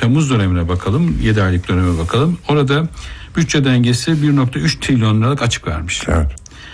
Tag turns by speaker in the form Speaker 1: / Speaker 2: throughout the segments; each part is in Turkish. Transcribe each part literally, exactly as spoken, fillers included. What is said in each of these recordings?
Speaker 1: Temmuz dönemine bakalım, yedi aylık döneme bakalım. Orada bütçe dengesi bir nokta üç trilyon liralık açık vermiş.
Speaker 2: Evet.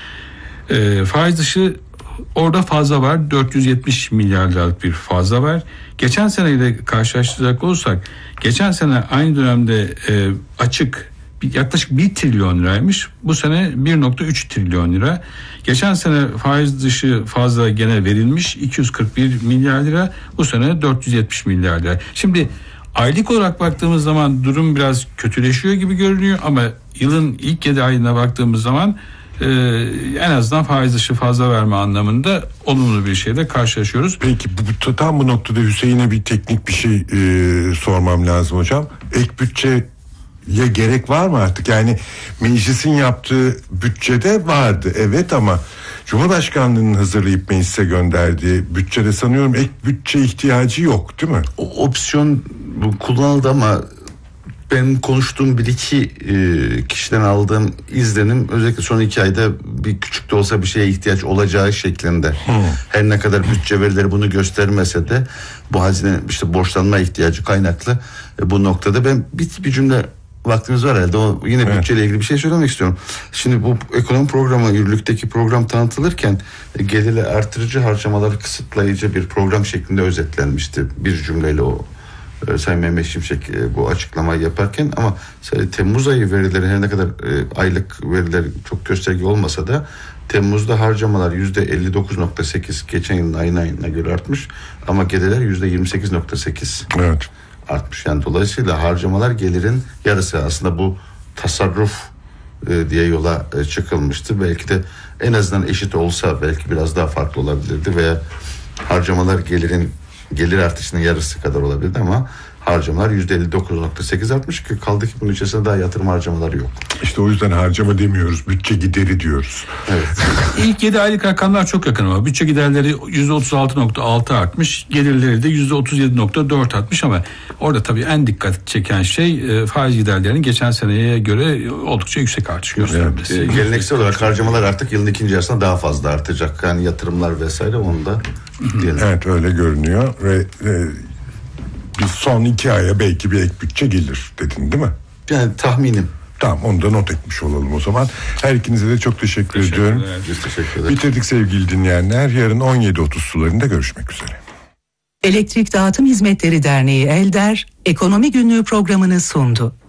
Speaker 1: E, faiz dışı orada fazla var, dört yüz yetmiş milyar liralık bir fazla var. Geçen seneyle karşılaştıracak olursak, geçen sene aynı dönemde e, açık yaklaşık bir trilyon liraymış. Bu sene bir nokta üç trilyon lira. Geçen sene faiz dışı fazla gene verilmiş iki yüz kırk bir milyar lira. Bu sene dört yüz yetmiş milyar lira. Şimdi aylık olarak baktığımız zaman durum biraz kötüleşiyor gibi görünüyor ama yılın ilk yedi ayına baktığımız zaman e, en azından faiz dışı fazla verme anlamında olumlu bir şeyle karşılaşıyoruz.
Speaker 2: Peki bu, tam bu noktada Hüseyin'e bir teknik bir şey e, sormam lazım hocam. Ek bütçe ya gerek var mı artık? Yani meclisin yaptığı bütçede vardı evet ama Cumhurbaşkanlığı'nın hazırlayıp meclise gönderdiği bütçede sanıyorum ek bütçe ihtiyacı yok değil mi?
Speaker 3: O opsiyon kullanıldı ama benim konuştuğum bir iki e, kişiden aldığım izlenim özellikle son iki ayda bir küçük de olsa bir şeye ihtiyaç olacağı şeklinde. Hmm. Her ne kadar bütçe verileri bunu göstermese de bu hazine işte borçlanma ihtiyacı kaynaklı e, bu noktada ben bir, bir cümle vaktimiz var herhalde. O yine evet. Bütçeyle ilgili bir şey söylemek istiyorum. Şimdi bu ekonomi programı, yürürlükteki program tanıtılırken e, gelirle artırıcı harcamaları kısıtlayıcı bir program şeklinde özetlenmişti. Bir cümleyle o e, Sayın Mehmet Şimşek e, bu açıklamayı yaparken ama Temmuz ayı verileri her ne kadar e, aylık veriler çok gösterge olmasa da Temmuz'da harcamalar yüzde elli dokuz nokta sekiz geçen yılın aynı ayına göre artmış ama gelirler yüzde yirmi sekiz nokta sekiz.
Speaker 2: Evet.
Speaker 3: Artmış yani dolayısıyla harcamalar gelirin yarısı aslında bu tasarruf e, diye yola e, çıkılmıştı. Belki de en azından eşit olsa belki biraz daha farklı olabilirdi veya harcamalar gelirin gelir artışının yarısı kadar olabilirdi ama harcamalar yüzde elli dokuz nokta sekiz artmış ki kaldı ki bunun içerisinde daha yatırım harcamaları yok.
Speaker 2: İşte o yüzden harcama demiyoruz, bütçe gideri diyoruz.
Speaker 3: Evet.
Speaker 1: İlk yedi aylık rakamlar çok yakın ama bütçe giderleri yüzde otuz altı nokta altı artmış, gelirleri de yüzde otuz yedi nokta dört artmış ama orada tabii en dikkat çeken şey faiz giderlerinin geçen seneye göre oldukça yüksek artış göstermesi.
Speaker 3: Evet. Geleneksel olarak harcamalar artık yılın ikinci yarısında daha fazla artacak. Yani yatırımlar vesaire onu da diyelim.
Speaker 2: Evet öyle görünüyor ve e, bir son iki aya belki bir ek bütçe gelir dedin değil mi?
Speaker 3: Yani tahminim.
Speaker 2: Tamam onu da not etmiş olalım o zaman. Her ikinize de çok teşekkür, teşekkür ediyorum.
Speaker 3: Biz teşekkür ederiz.
Speaker 2: Bitirdik sevgili dinleyenler. Yarın on yedi otuz sularında görüşmek üzere.
Speaker 4: Elektrik Dağıtım Hizmetleri Derneği Elder, Ekonomi Günlüğü programını sundu.